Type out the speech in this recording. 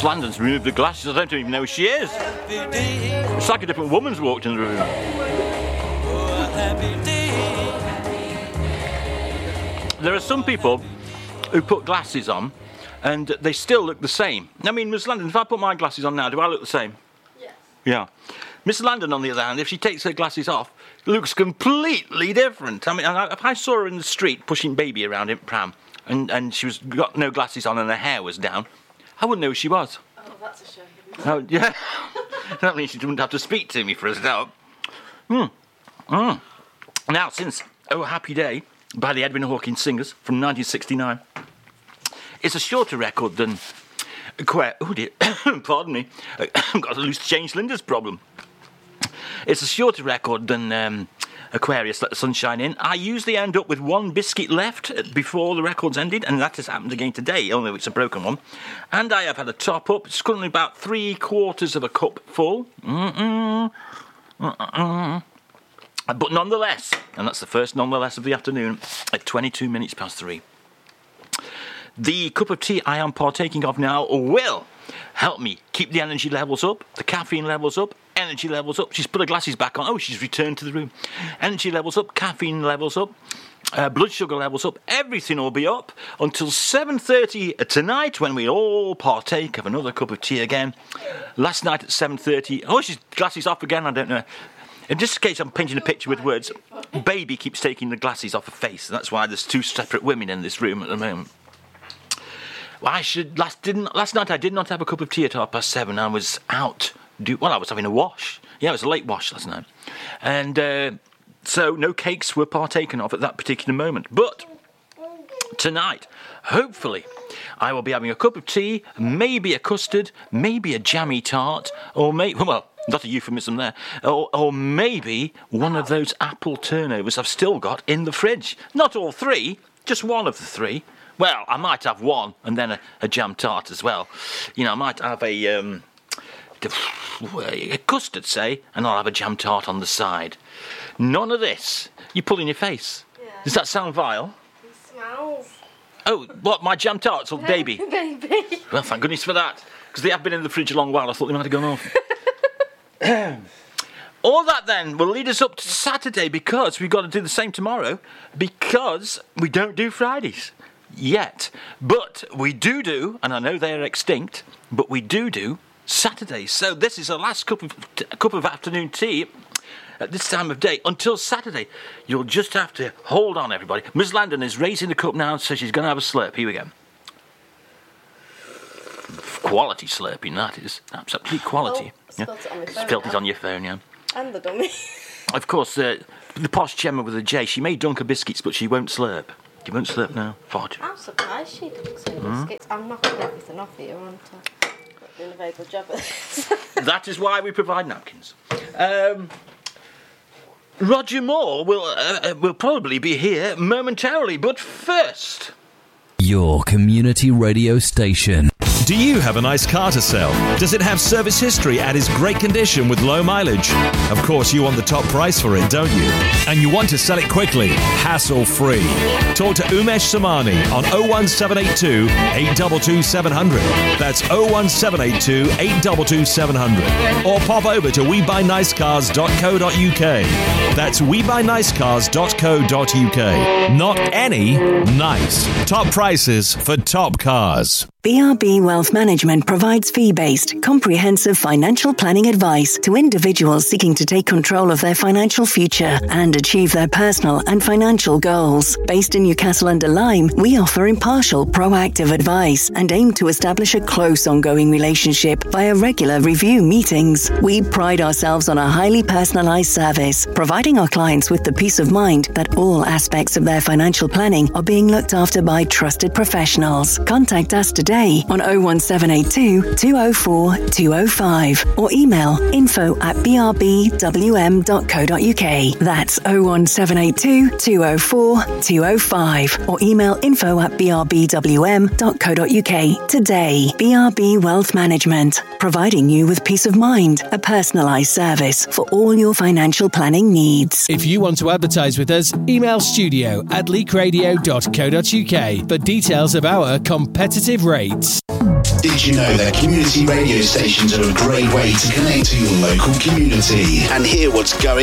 Miss Landon's removed the glasses. I don't even know who she is. It's like a different woman's walked in the room. There are some people who put glasses on and they still look the same. I mean, Miss Landon, if I put my glasses on now, do I look the same? Yes. Yeah. Miss Landon, on the other hand, if she takes her glasses off, looks completely different. I mean, if I saw her in the street pushing baby around in pram and she was got no glasses on and her hair was down, I wouldn't know who she was. Oh, that's a shame. Oh, yeah. That means she wouldn't have to speak to me for a start. Now, since Oh Happy Day by the Edwin Hawkins Singers from 1969, it's a shorter record than... Oh dear, pardon me. I've got a loose change Linda's problem. It's a shorter record than Aquarius, Let the Sun Shine In. I usually end up with one biscuit left before the record's ended, and that has happened again today, although it's a broken one. And I have had a top up. It's currently about 3/4 of a cup full. But nonetheless, and that's the first nonetheless of the afternoon, at 22 minutes past 3. The cup of tea I am partaking of now will help me keep the energy levels up, the caffeine levels up, energy levels up. She's put her glasses back on. Oh, she's returned to the room. Energy levels up, caffeine levels up, blood sugar levels up. Everything will be up until 7:30 tonight when we all partake of another cup of tea again. Last night at 7:30. Oh, she's glasses off again. I don't know. In just case I'm painting a picture with words, baby keeps taking the glasses off her face. That's why there's two separate women in this room at the moment. Last night I did not have a cup of tea at 7:30. I was out. I was having a wash. Yeah, it was a late wash last night. And so no cakes were partaken of at that particular moment. But tonight, hopefully, I will be having a cup of tea, maybe a custard, maybe a jammy tart, or not a euphemism there, or maybe one of those apple turnovers I've still got in the fridge. Not all three, just one of the three. Well, I might have one and then a jam tart as well. You know, I might have a custard, say, and I'll have a jam tart on the side. None of this. You pull in your face. Yeah. Does that sound vile? It smells. Oh, what, my jam tarts or baby? Baby. Well, thank goodness for that, because they have been in the fridge a long while. I thought they might have gone off. All that then will lead us up to Saturday, because we've got to do the same tomorrow, because we don't do Fridays yet. But we do, and I know they're extinct, but we do Saturdays. So this is the last cup of afternoon tea at this time of day until Saturday. You'll just have to hold on, everybody. Ms. Landon is raising the cup now, so she's going to have a slurp. Here we go. Quality slurping, that is. Absolutely quality. Spilled it on my phone. Spilled it on your phone, yeah. And the dummy. Of course, the posh Gemma with a J, she may dunk her biscuits, but she won't slurp. You won't slurp now? Fudge. I'm surprised she dunks her biscuits. I'm knocking everything off here, aren't I? Not doing a very good job at this. That is why we provide napkins. Roger Moore will probably be here momentarily, but first... Your community radio station. Do you have a nice car to sell? Does it have service history and is great condition with low mileage? Of course, you want the top price for it, don't you? And you want to sell it quickly, hassle-free. Talk to Umesh Samani on 01782 822 700. That's 01782 822 700. Or pop over to webuynicecars.co.uk. That's webuynicecars.co.uk. Not any, nice. Top prices for top cars. BRB Wealth Management provides fee-based, comprehensive financial planning advice to individuals seeking to take control of their financial future and achieve their personal and financial goals. Based in Newcastle-under-Lyme, we offer impartial, proactive advice and aim to establish a close, ongoing relationship via regular review meetings. We pride ourselves on a highly personalised service, providing our clients with the peace of mind that all aspects of their financial planning are being looked after by trusted professionals. Contact us today on 01782 204 205 or email info@brbwm.co.uk. That's 01782 204 205 or email info@brbwm.co.uk. Today, BRB Wealth Management, providing you with peace of mind, a personalised service for all your financial planning needs. If you want to advertise with us, email studio@leakradio.co.uk for details of our competitive rates. Did you know that community radio stations are a great way to connect to your local community and hear what's going